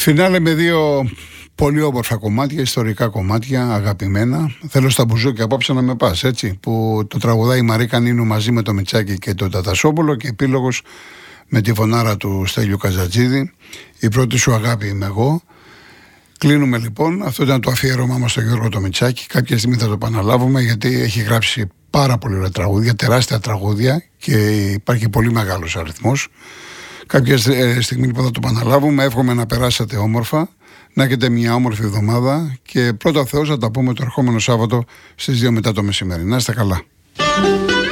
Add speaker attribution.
Speaker 1: Φινάλε με δύο πολύ όμορφα κομμάτια, ιστορικά κομμάτια, αγαπημένα. Θέλω στα μπουζούκια απόψε να με πας, έτσι. Που το τραγουδάει η Μαρίκα Νίνου μαζί με το Μιτσάκι και τον Τατασόπουλο και επίλογος με τη φωνάρα του Στέλιου Καζατζίδη. Η πρώτη σου αγάπη είμαι εγώ. Κλείνουμε λοιπόν. Αυτό ήταν το αφιέρωμά μας στον Γιώργο το Μιτσάκι. Κάποια στιγμή θα το επαναλάβουμε γιατί έχει γράψει πάρα πολύ ωραία τραγούδια, τεράστια τραγούδια και υπάρχει πολύ μεγάλος αριθμός. Κάποια στιγμή λοιπόν θα το επαναλάβουμε. Εύχομαι να περάσετε όμορφα, να έχετε μια όμορφη εβδομάδα και πρώτα Θεός θα τα πούμε το ερχόμενο Σάββατο στις 2 μετά το μεσημέρι. Να είστε καλά.